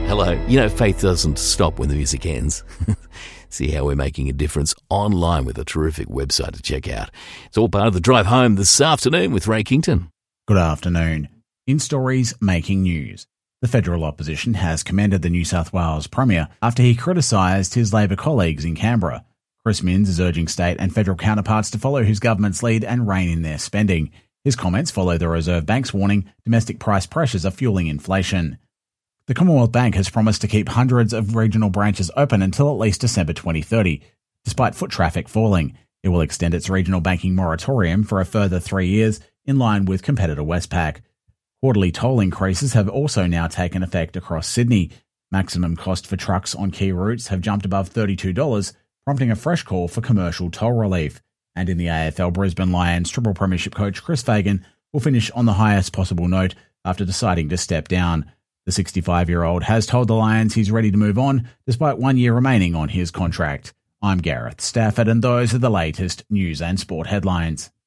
Hello. You know, faith doesn't stop when the music ends. See how we're making a difference online with a terrific website to check out. It's all part of the drive home this afternoon with Ray Kington. Good afternoon. In stories making news, the federal opposition has commended the New South Wales Premier after he criticised his Labor colleagues in Canberra. Chris Minns is urging state and federal counterparts to follow his government's lead and rein in their spending. His comments follow the Reserve Bank's warning domestic price pressures are fueling inflation. The Commonwealth Bank has promised to keep hundreds of regional branches open until at least December 2030, despite foot traffic falling. It will extend its regional banking moratorium for a further 3 years, in line with competitor Westpac. Quarterly toll increases have also now taken effect across Sydney. Maximum cost for trucks on key routes have jumped above $32, prompting a fresh call for commercial toll relief. And in the AFL, Brisbane Lions Triple Premiership coach Chris Fagan will finish on the highest possible note after deciding to step down. The 65-year-old has told the Lions he's ready to move on, despite 1 year remaining on his contract. I'm Gareth Stafford, and those are the latest news and sport headlines.